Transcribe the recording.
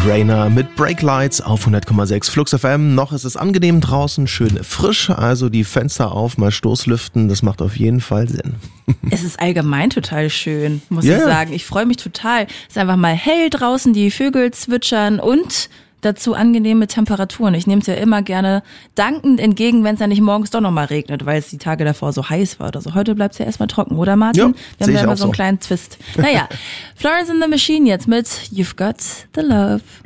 Rainer mit Brake Lights auf 100,6 Flux FM. Noch ist es angenehm draußen, schön frisch, also die Fenster auf, mal Stoßlüften, das macht auf jeden Fall Sinn. Es ist allgemein total schön, muss ich sagen. Ich freue mich total. Es ist einfach mal hell draußen, die Vögel zwitschern und dazu angenehme Temperaturen. Ich nehme es ja immer gerne dankend entgegen, wenn es ja nicht morgens doch nochmal regnet, weil es die Tage davor so heiß war oder so. Heute bleibt es ja erstmal trocken, oder Martin? Ja, wir haben ja immer so einen kleinen Twist. Naja, Florence and the Machine jetzt mit You've Got the Love.